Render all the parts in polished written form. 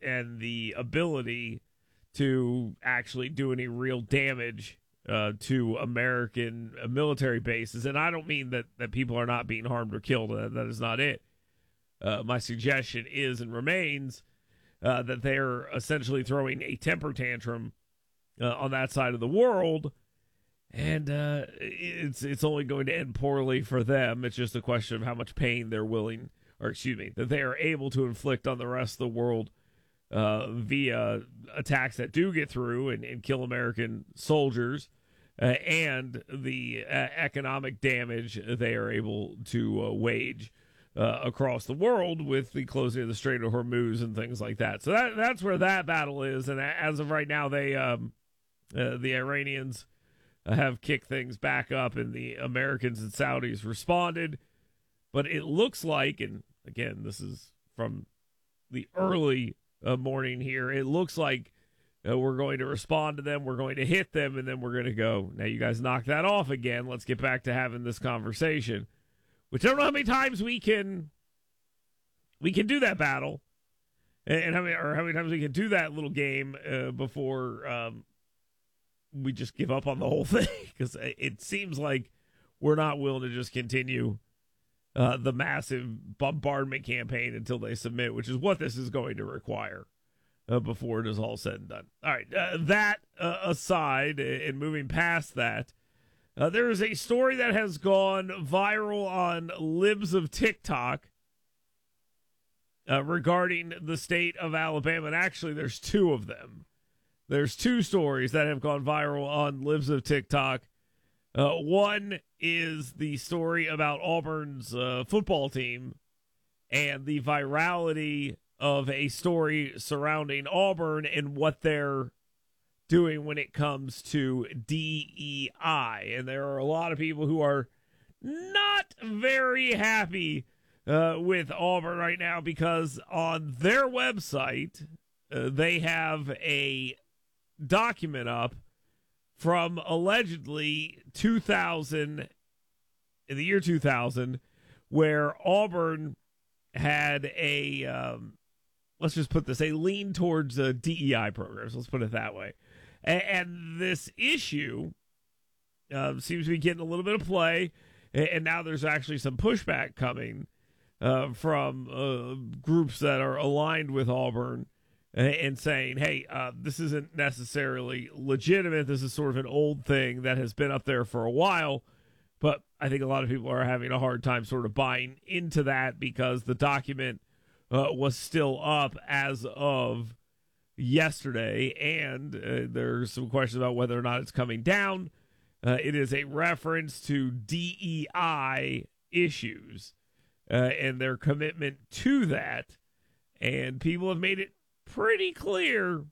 and the ability to actually do any real damage to American military bases. And I don't mean that people are not being harmed or killed. That is not it. My suggestion is and remains that they're essentially throwing a temper tantrum on that side of the world, and it's only going to end poorly for them. It's just a question of how much pain they're willing, or excuse me, that they are able to inflict on the rest of the world via attacks that do get through and kill American soldiers, and the economic damage they are able to wage across the world with the closing of the Strait of Hormuz and things like that. So that's where that battle is. And as of right now, they the Iranians have kicked things back up, and the Americans and Saudis responded. But it looks like, and again, this is from the early morning here, it looks like we're going to respond to them, we're going to hit them, and then we're going to go, now you guys knock that off again. Let's get back to having this conversation. Which I don't know how many times we can do that battle, and how many times we can do that little game before we just give up on the whole thing, because it seems like we're not willing to just continue the massive bombardment campaign until they submit, which is what this is going to require before it is all said and done. All right, that aside, and moving past that, there is a story that has gone viral on Libs of TikTok regarding the state of Alabama. And actually, there's two of them. There's two stories that have gone viral on Libs of TikTok. One is the story about Auburn's football team and the virality of a story surrounding Auburn and what they're doing when it comes to DEI. And there are a lot of people who are not very happy with Auburn right now, because on their website they have a document up from allegedly 2000, in the year 2000, where Auburn had a let's just put this, a lean towards DEI programs. Let's put it that way. And this issue seems to be getting a little bit of play, and now there's actually some pushback coming from groups that are aligned with Auburn and saying, hey, this isn't necessarily legitimate. This is sort of an old thing that has been up there for a while. But I think a lot of people are having a hard time sort of buying into that, because the document was still up as of yesterday, and there's some questions about whether or not it's coming down. It is a reference to DEI issues and their commitment to that, and people have made it pretty clear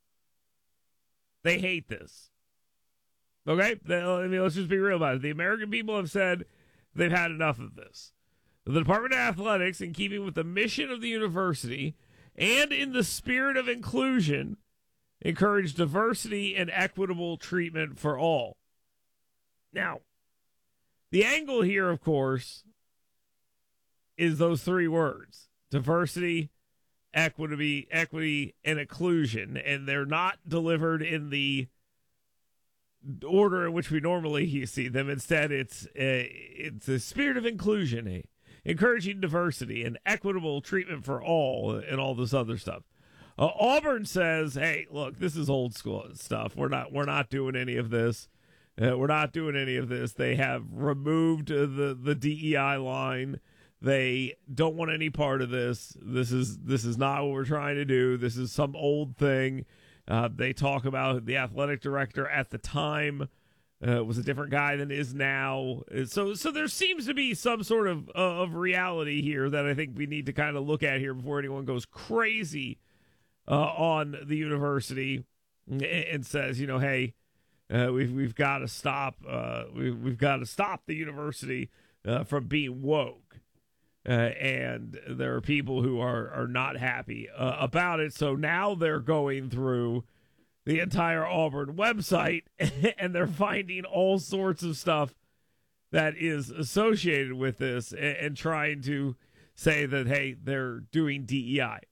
they hate this. Okay? I mean, let's just be real about it. The American people have said they've had enough of this. The Department of Athletics, in keeping with the mission of the university and in the spirit of inclusion, encourage diversity and equitable treatment for all. Now, the angle here, of course, is those three words: diversity, equity, and inclusion. And they're not delivered in the order in which we normally see them. Instead, it's a spirit of inclusion, encouraging diversity and equitable treatment for all, and all this other stuff. Auburn says, hey, look, this is old school stuff. We're not doing any of this. We're not doing any of this. They have removed the DEI line. They don't want any part of this. This is not what we're trying to do. This is some old thing. They talk about the athletic director at the time was a different guy than is now. So there seems to be some sort of reality here that I think we need to kind of look at here before anyone goes crazy on the university and says, hey, we've got to stop. We've got to stop the university from being woke. And there are people who are not happy about it. So now they're going through the entire Auburn website and they're finding all sorts of stuff that is associated with this and trying to say that, hey, they're doing DEI. Well,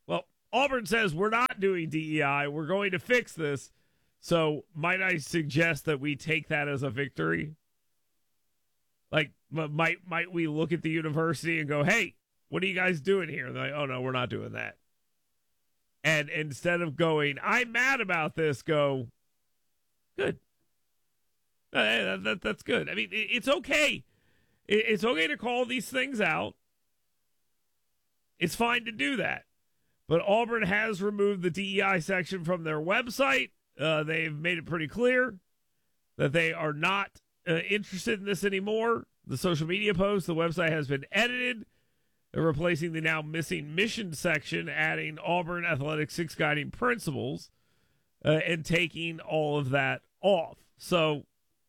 Auburn says we're not doing DEI. We're going to fix this. So might I suggest that we take that as a victory? Like, might we look at the university and go, hey, what are you guys doing here? And they're like, oh, no, we're not doing that. And instead of going, I'm mad about this, go, good. That's good. I mean, it's okay. It's okay to call these things out. It's fine to do that. But Auburn has removed the DEI section from their website. They've made it pretty clear that they are not interested in this anymore. The social media post, the website has been edited, replacing the now missing mission section, adding Auburn Athletics 6 guiding principles, and taking all of that off. So,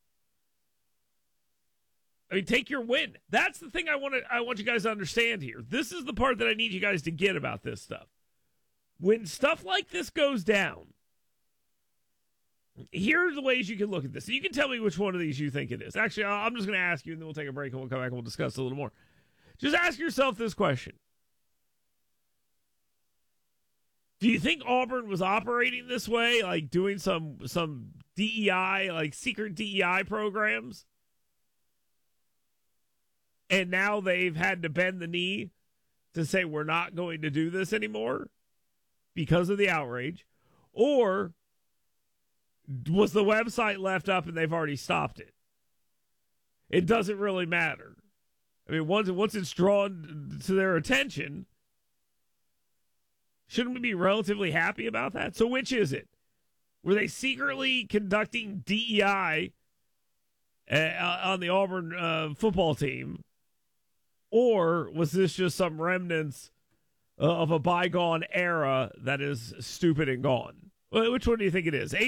I mean, take your win. That's the thing I want you guys to understand here. This is the part that I need you guys to get about this stuff. When stuff like this goes down, here are the ways you can look at this. You can tell me which one of these you think it is. Actually, I'm just going to ask you, and then we'll take a break, and we'll come back and we'll discuss a little more. Just ask yourself this question. Do you think Auburn was operating this way, like doing some DEI, like secret DEI programs? And now they've had to bend the knee to say we're not going to do this anymore because of the outrage? Or was the website left up and they've already stopped it? It doesn't really matter. I mean, once it's drawn to their attention, shouldn't we be relatively happy about that? So which is it? Were they secretly conducting DEI on the Auburn football team? Or was this just some remnants of a bygone era that is stupid and gone? Which one do you think it is?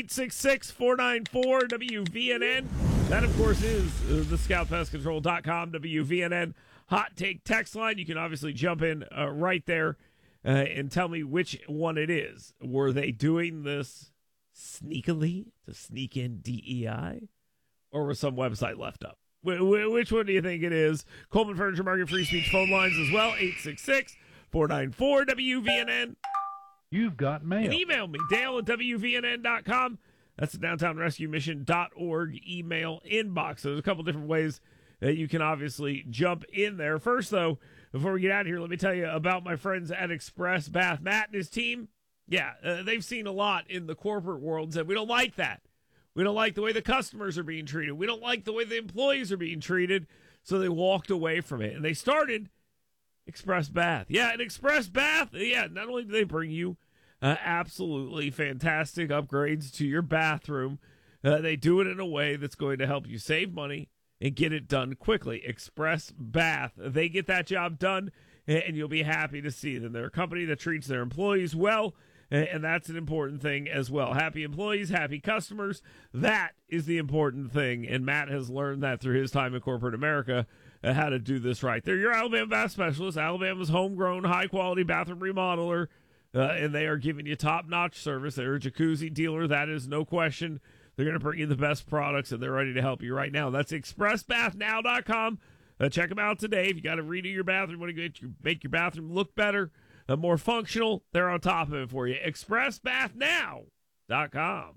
866-494-WVNN. That, of course, is the ScoutPestControl.com WVNN hot take text line. You can obviously jump in right there and tell me which one it is. Were they doing this sneakily to sneak in DEI? Or was some website left up? Which one do you think it is? Coleman Furniture Market free speech phone lines as well. 866-494-WVNN. You've got mail. And email me, Dale at WVNN.com. That's the DowntownRescueMission.org email inbox. So there's a couple different ways that you can obviously jump in there. First, though, before we get out of here, let me tell you about my friends at Express Bath. Matt and his team, they've seen a lot in the corporate world and said, we don't like that. We don't like the way the customers are being treated. We don't like the way the employees are being treated. So they walked away from it. And they started Express Bath. Yeah, and Express Bath, not only do they bring you absolutely fantastic upgrades to your bathroom, they do it in a way that's going to help you save money and get it done quickly. Express Bath, they get that job done, and you'll be happy to see them. They're a company that treats their employees well, and that's an important thing as well. Happy employees, happy customers, that is the important thing, and Matt has learned that through his time in corporate America, how to do this right. They're your Alabama Bath Specialist, Alabama's homegrown, high-quality bathroom remodeler, and they are giving you top-notch service. They're a jacuzzi dealer, that is no question. They're going to bring you the best products, and they're ready to help you right now. That's expressbathnow.com. Check them out today. If you got to redo your bathroom, want to make your bathroom look better, more functional, they're on top of it for you. expressbathnow.com.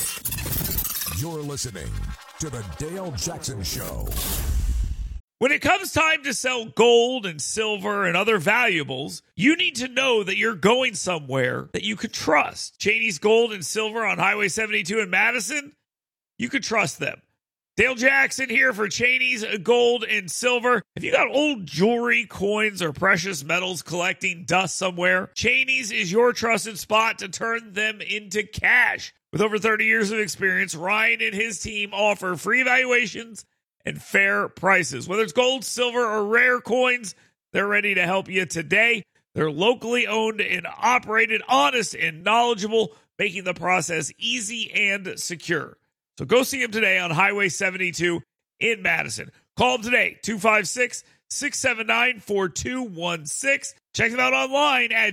You're listening to the Dale Jackson Show. When it comes time to sell gold and silver and other valuables, you need to know that you're going somewhere that you could trust. Cheney's Gold and Silver on Highway 72 in Madison, you could trust them. Dale Jackson here for Cheney's Gold and Silver. If you got old jewelry, coins, or precious metals collecting dust somewhere, Cheney's is your trusted spot to turn them into cash. With over 30 years of experience, Ryan and his team offer free evaluations and fair prices. Whether it's gold, silver, or rare coins, they're ready to help you today. They're locally owned and operated, honest and knowledgeable, making the process easy and secure. So go see them today on Highway 72 in Madison. Call them today, 256-679-4216. Check them out online at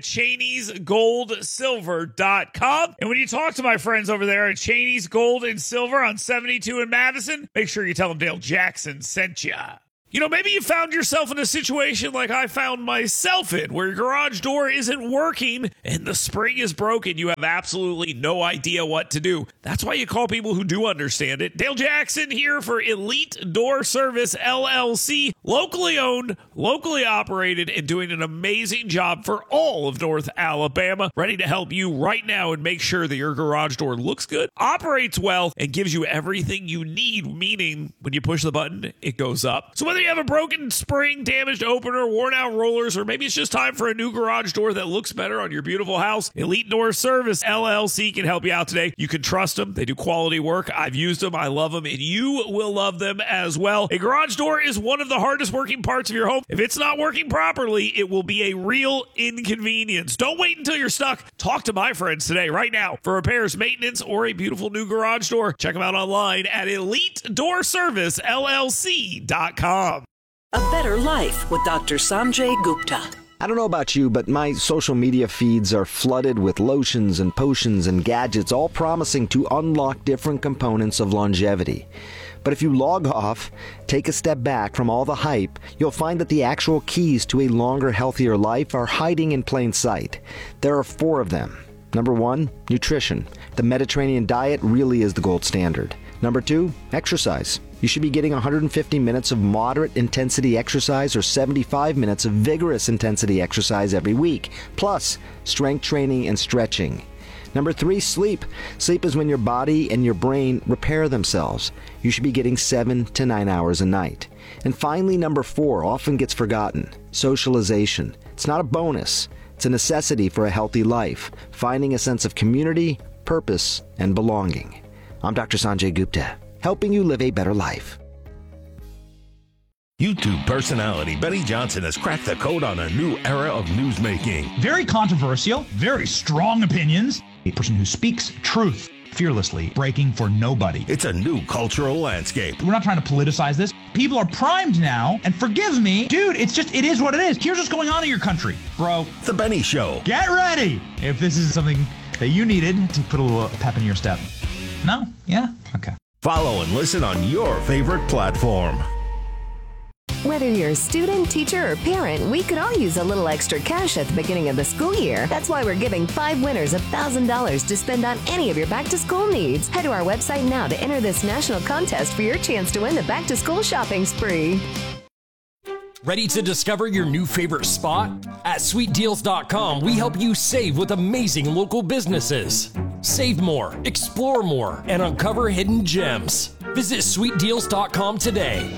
Cheney'sGoldSilver.com. And when you talk to my friends over there at Cheney's Gold and Silver on 72 in Madison, make sure you tell them Dale Jackson sent ya. You know, maybe you found yourself in a situation like I found myself in, where your garage door isn't working and the spring is broken. You have absolutely no idea what to do. That's why you call people who do understand it. Dale Jackson here for Elite Door Service, LLC. Locally owned, locally operated, and doing an amazing job for all of North Alabama. Ready to help you right now and make sure that your garage door looks good, operates well, and gives you everything you need, meaning when you push the button, it goes up. So whether you have a broken spring, damaged opener, worn out rollers, or maybe it's just time for a new garage door that looks better on your beautiful house, Elite Door Service LLC can help you out today. You can trust them. They do quality work. I've used them. I love them, and you will love them as well. A garage door is one of the hardest working parts of your home. If it's not working properly, it will be a real inconvenience. Don't wait until you're stuck. Talk to my friends today, right now, for repairs, maintenance, or a beautiful new garage door. Check them out online at EliteDoorServiceLLC.com. A better life with Dr. Sanjay Gupta. I don't know about you, but my social media feeds are flooded with lotions and potions and gadgets, all promising to unlock different components of longevity. But if you log off, take a step back from all the hype, you'll find that the actual keys to a longer, healthier life are hiding in plain sight. There are 4 of them. Number 1, nutrition. The Mediterranean diet really is the gold standard. Number 2, exercise. You should be getting 150 minutes of moderate intensity exercise or 75 minutes of vigorous intensity exercise every week, plus strength training and stretching. Number 3, sleep. Sleep is when your body and your brain repair themselves. You should be getting 7 to 9 hours a night. And finally, number 4 often gets forgotten: socialization. It's not a bonus. It's a necessity for a healthy life, finding a sense of community, purpose, and belonging. I'm Dr. Sanjay Gupta, helping you live a better life. YouTube personality Benny Johnson has cracked the code on a new era of newsmaking. Very controversial, very strong opinions. A person who speaks truth fearlessly, breaking for nobody. It's a new cultural landscape. We're not trying to politicize this. People are primed now, and forgive me, dude, it is what it is. Here's what's going on in your country, bro. The Benny Show. Get ready if this is something that you needed to put a little pep in your step. No? Yeah? Okay. Follow and listen on your favorite platform. Whether you're a student, teacher, or parent, we could all use a little extra cash at the beginning of the school year. That's why we're giving 5 winners $1,000 to spend on any of your back-to-school needs. Head to our website now to enter this national contest for your chance to win the back-to-school shopping spree. Ready to discover your new favorite spot? At SweetDeals.com, we help you save with amazing local businesses. Save more, explore more, and uncover hidden gems. Visit SweetDeals.com today.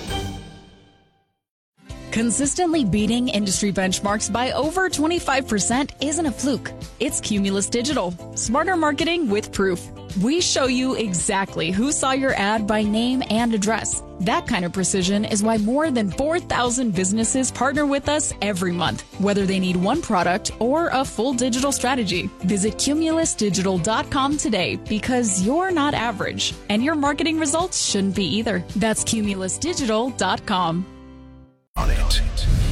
Consistently beating industry benchmarks by over 25% isn't a fluke. It's Cumulus Digital. Smarter marketing with proof. We show you exactly who saw your ad by name and address. That kind of precision is why more than 4,000 businesses partner with us every month, whether they need one product or a full digital strategy. Visit CumulusDigital.com today, because you're not average, and your marketing results shouldn't be either. That's CumulusDigital.com. On it.